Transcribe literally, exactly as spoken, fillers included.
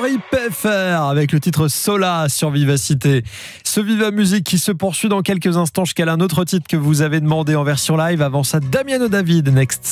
Laurie Peffer avec le titre Sola sur Vivacité. Ce Viva Musique qui se poursuit dans quelques instants. Je cale un autre titre que vous avez demandé en version live. Avant ça, Damiano David, Next.